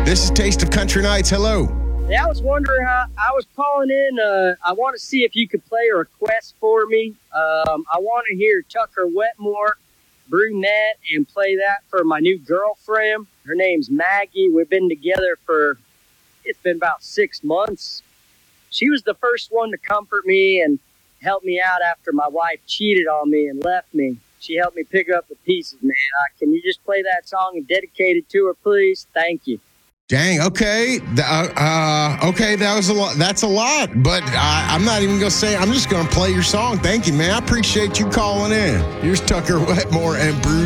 This is Taste of Country Nights. Hello. Yeah, I was wondering how I was calling in. I want to see if you could play a request for me. I want to hear Tucker Wetmore, Brunette, and play that for my new girlfriend. Her name's Maggie. We've been together it's been about 6 months. She was the first one to comfort me and help me out after my wife cheated on me and left me. She helped me pick up the pieces, man. Can you just play that song and dedicate it to her, please? Thank you. Dang, okay. Okay, that was a lot. That's a lot, but I'm not even going to say, I'm just going to play your song. Thank you, man. I appreciate you calling in. Here's Tucker Wetmore and Brunette.